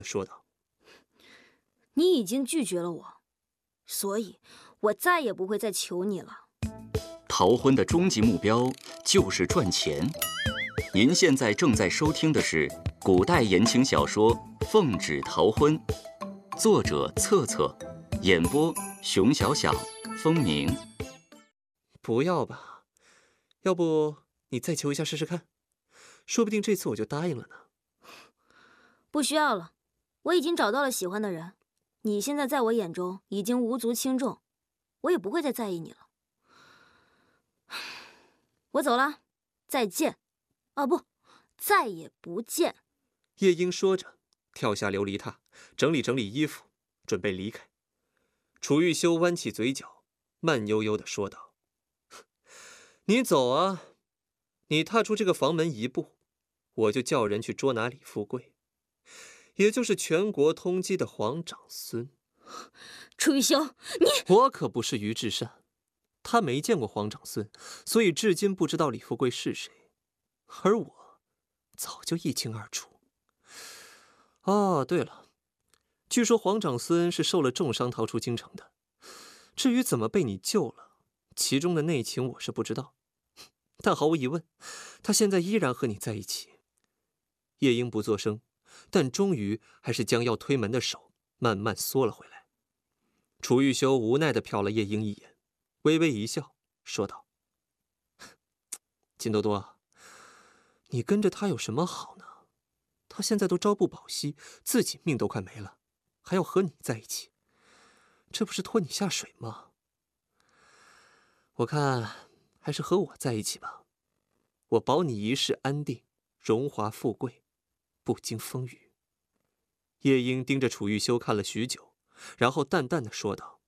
说道：“ 你已经拒绝了我，所以我再也不会再求你了。” 逃婚的终极目标就是赚钱。您现在正在收听的是古代言情小说《奉旨逃婚》，作者策策，演播熊小小、风鸣。 不要吧，要不你再求一下试试看，说不定这次我就答应了呢。 不需要了，我已经找到了喜欢的人，你现在在我眼中已经无足轻重，我也不会再在意你了。我走了，再见。哦不，再也不见。 夜莺说着，跳下琉璃榻，整理整理衣服，准备离开。楚玉修弯起嘴角，慢悠悠地说道：“你走啊，你踏出这个房门一步，我就叫人去捉拿李富贵，也就是全国通缉的皇长孙。” 楚玉修，你…… 我可不是于志善，他没见过皇长孙，所以至今不知道李富贵是谁。而我早就一清二楚。哦，对了，据说皇长孙是受了重伤逃出京城的。至于怎么被你救了，其中的内情我是不知道。但毫无疑问，他现在依然和你在一起。夜莺不作声，但终于还是将要推门的手慢慢缩了回来。楚玉修无奈地瞟了夜莺一眼，微微一笑，说道：“金多多，你跟着他有什么好呢？他现在都朝不保夕，自己命都快没了，还要和你在一起，这不是拖你下水吗？我看还是和我在一起吧，我保你一世安定，荣华富贵，不经风雨。”夜莺盯着楚玉修看了许久，然后淡淡的说道：“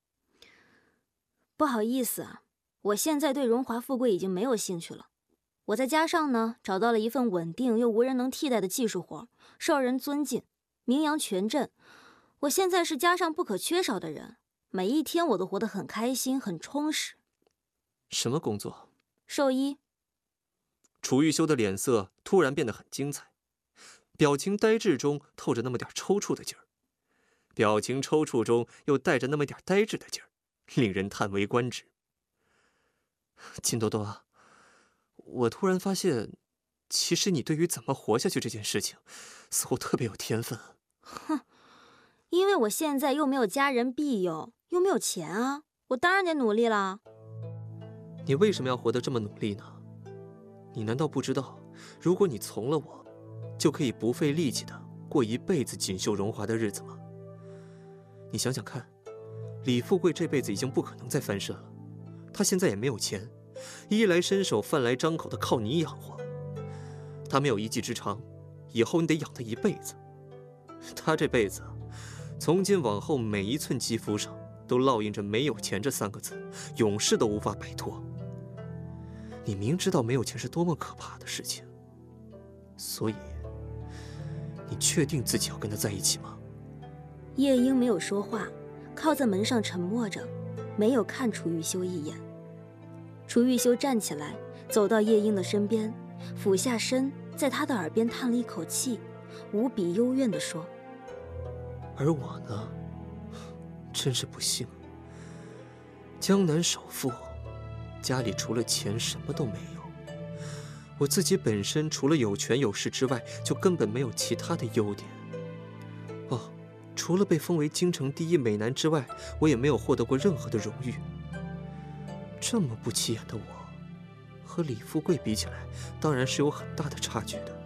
不好意思，我现在对荣华富贵已经没有兴趣了。我在家上呢，找到了一份稳定又无人能替代的技术活，受人尊敬，名扬全镇。我现在是家上不可缺少的人，每一天我都活得很开心，很充实。”“ 什么工作？”“ 兽医。” 楚玉修的脸色突然变得很精彩，表情呆滞中透着那么点抽搐的劲儿，表情抽搐中又带着那么点呆滞的劲儿，令人叹为观止。金多多，我突然发现，其实你对于怎么活下去这件事情，似乎特别有天分。 哼，因为我现在又没有家人庇佑，又没有钱啊，我当然得努力啦。 你为什么要活得这么努力呢？你难道不知道，如果你从了我，就可以不费力气的过一辈子锦绣荣华的日子吗？你想想看，李富贵这辈子已经不可能再翻身了，他现在也没有钱，衣来伸手饭来张口的靠你养活。他没有一技之长，以后你得养他一辈子。他这辈子，从今往后每一寸肌肤上都烙印着没有钱这3个字，永世都无法摆脱。你明知道没有钱是多么可怕的事情，所以你确定自己要跟他在一起吗？” 夜莺没有说话，靠在门上沉默着，没有看楚玉修一眼。楚玉修站起来，走到夜莺的身边，俯下身，在他的耳边叹了一口气，无比幽怨地说：“ 而我呢，真是不幸，江南首富，家里除了钱什么都没有。我自己本身除了有权有势之外，就根本没有其他的优点。哦，除了被封为京城第一美男之外，我也没有获得过任何的荣誉。这么不起眼的我，和李富贵比起来，当然是有很大的差距的。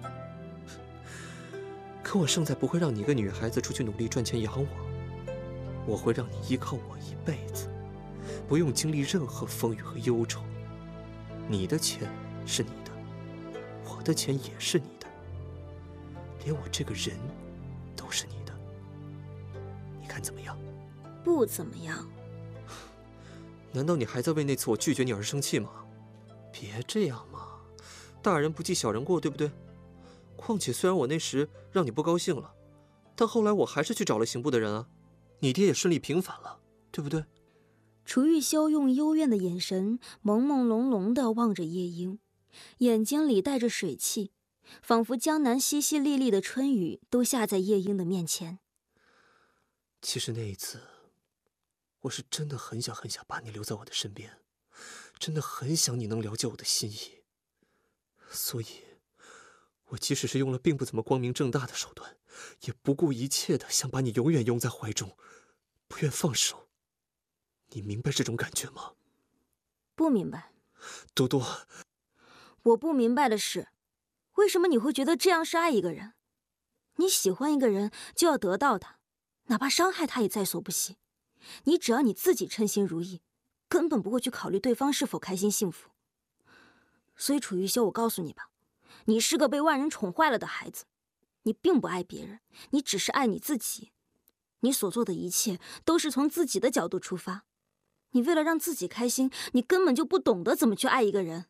可我胜在不会让你一个女孩子出去努力赚钱养我，我会让你依靠我一辈子，不用经历任何风雨和忧愁。你的钱是你的，我的钱也是你的，连我这个人都是你的。你看怎么样？”“ 不怎么样。”“ 难道你还在为那次我拒绝你而生气吗？别这样嘛，大人不计小人过，对不对？况且虽然我那时让你不高兴了，但后来我还是去找了刑部的人啊，你爹也顺利平反了，对不对？” 楚玉修用幽怨的眼神朦朦胧胧地望着夜莺，眼睛里带着水汽， 仿佛江南淅淅沥沥的春雨都下在夜莺的面前。 其实那一次，我是真的很想把你留在我的身边，真的很想你能了解我的心意。所以，我即使是用了并不怎么光明正大的手段，也不顾一切的想把你永远拥在怀中，不愿放手。你明白这种感觉吗？ 不明白。 多多， 我不明白的是，为什么你会觉得这样是爱一个人？你喜欢一个人就要得到他，哪怕伤害他也在所不惜。你只要你自己称心如意，根本不会去考虑对方是否开心幸福。所以楚玉修，我告诉你吧，你是个被万人宠坏了的孩子，你并不爱别人，你只是爱你自己。你所做的一切都是从自己的角度出发，你为了让自己开心，你根本就不懂得怎么去爱一个人。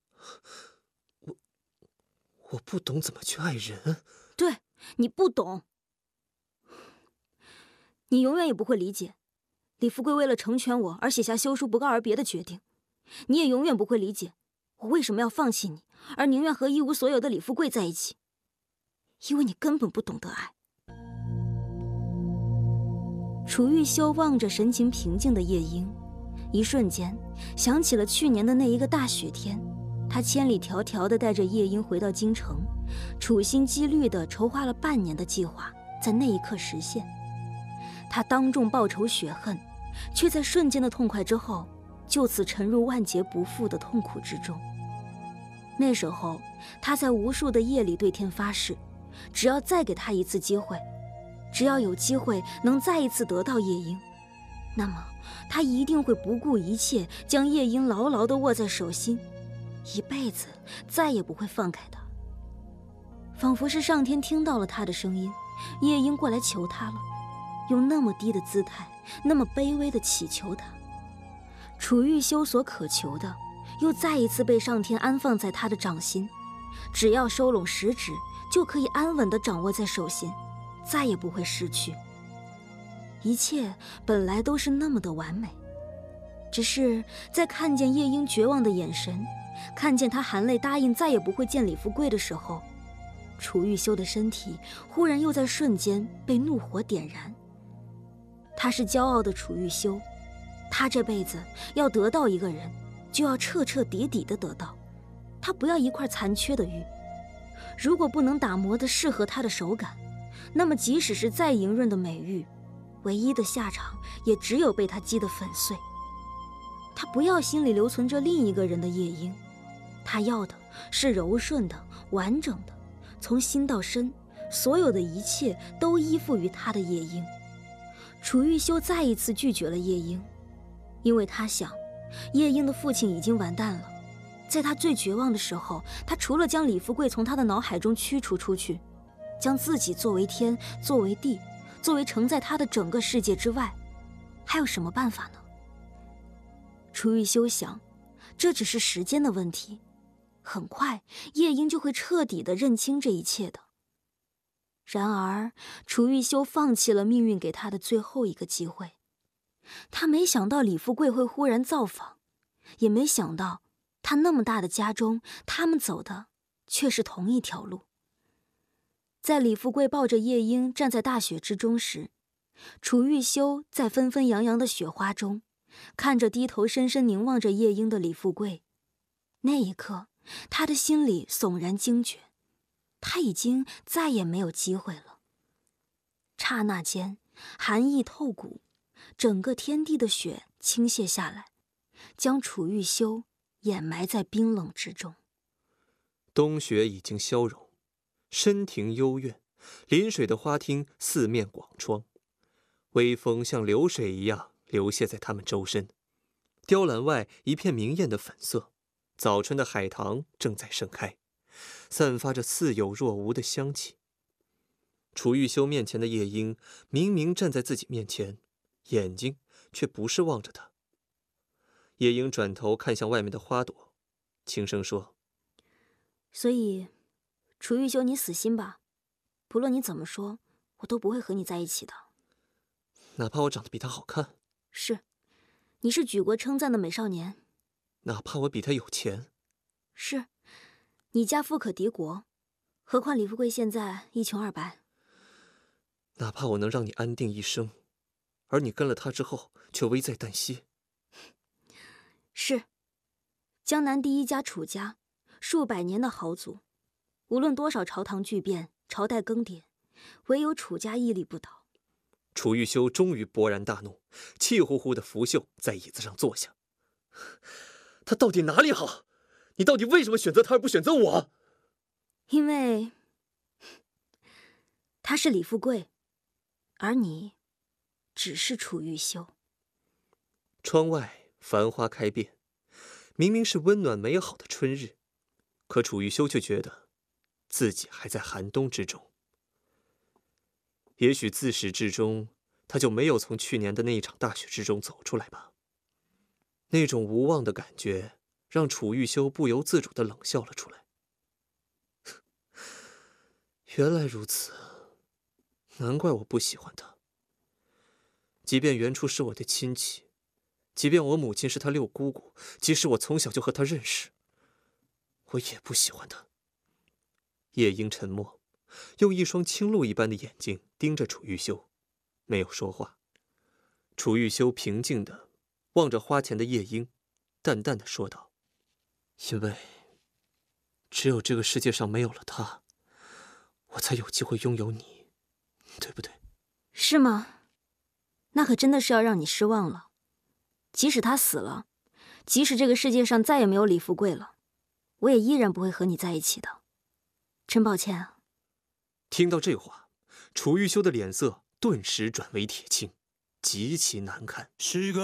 我不懂怎么去爱人。 对，你不懂。你永远也不会理解，李富贵为了成全我而写下休书不告而别的决定。你也永远不会理解，我为什么要放弃你，而宁愿和一无所有的李富贵在一起。因为你根本不懂得爱。楚玉修望着神情平静的夜莺，一瞬间想起了去年的那一个大雪天，他千里迢迢地带着夜莺回到京城，处心积虑地筹划了半年的计划，在那一刻实现。他当众报仇雪恨，却在瞬间的痛快之后，就此沉入万劫不复的痛苦之中。那时候，他在无数的夜里对天发誓，只要再给他一次机会，只要有机会能再一次得到夜莺，那么他一定会不顾一切将夜莺牢牢地握在手心，一辈子再也不会放开他。仿佛是上天听到了他的声音，夜莺过来求他了，用那么低的姿态，那么卑微的祈求他。楚玉修所渴求的，又再一次被上天安放在他的掌心，只要收拢食指，就可以安稳地掌握在手心，再也不会失去。一切本来都是那么的完美，只是在看见夜莺绝望的眼神，看见他含泪答应再也不会见李富贵的时候，楚玉修的身体忽然又在瞬间被怒火点燃。他是骄傲的楚玉修，他这辈子要得到一个人，就要彻彻底底的得到，他不要一块残缺的玉。如果不能打磨得适合他的手感，那么即使是再莹润的美玉，唯一的下场也只有被他击得粉碎。他不要心里留存着另一个人的夜莺，他要的是柔顺的、完整的，从心到身，所有的一切都依附于他的夜莺。楚玉修再一次拒绝了夜莺，因为他想，夜莺的父亲已经完蛋了。在他最绝望的时候，他除了将李富贵从他的脑海中驱除出去，将自己作为天，作为地，作为承载他的整个世界之外，还有什么办法呢？楚玉修想，这只是时间的问题，很快夜莺就会彻底地认清这一切的。然而，楚玉修放弃了命运给他的最后一个机会。他没想到李富贵会忽然造访，也没想到他那么大的家中，他们走的却是同一条路。在李富贵抱着夜莺站在大雪之中时，楚玉修在纷纷扬扬的雪花中，看着低头深深凝望着夜莺的李富贵，那一刻，他的心里悚然惊觉，他已经再也没有机会了。刹那间，寒意透骨，整个天地的雪倾泻下来，将楚玉修掩埋在冰冷之中。 冬雪已经消融，深庭幽院，临水的花厅四面广窗，微风像流水一样流泻在他们周身。雕栏外一片明艳的粉色，早春的海棠正在盛开，散发着似有若无的香气。楚玉修面前的夜莺明明站在自己面前，眼睛却不是望着他。夜莺转头看向外面的花朵，轻声说：“ 所以，楚玉修，你死心吧，不论你怎么说，我都不会和你在一起的。 哪怕我长得比他好看， 是，你是举国称赞的美少年。 哪怕我比他有钱， 是，你家富可敌国， 何况李富贵现在一穷二白。 哪怕我能让你安定一生，而你跟了他之后却危在旦夕。 是，江南第一家楚家，数百年的豪族，无论多少朝堂巨变、朝代更迭，唯有楚家屹立不倒。 楚玉修终于勃然大怒，气呼呼的拂袖在椅子上坐下。他到底哪里好？你到底为什么选择他而不选择我？ 因为他是李富贵，而你只是楚玉修。 窗外繁花开遍，明明是温暖美好的春日，可楚玉修却觉得自己还在寒冬之中。也许自始至终，他就没有从去年的那一场大雪之中走出来吧。那种无望的感觉，让楚玉修不由自主地冷笑了出来。原来如此，难怪我不喜欢他。即便原初是我的亲戚，即便我母亲是他六姑姑，即使我从小就和他认识，我也不喜欢他。夜莺沉默，用一双青鹿一般的眼睛盯着楚玉修，没有说话。楚玉修平静地望着花前的夜莺，淡淡地说道：“因为只有这个世界上没有了他，我才有机会拥有你，对不对？” 是吗？那可真的是要让你失望了。即使他死了，即使这个世界上再也没有李富贵了，我也依然不会和你在一起的。真抱歉啊。 听到这话，楚玉修的脸色顿时转为铁青，极其难看。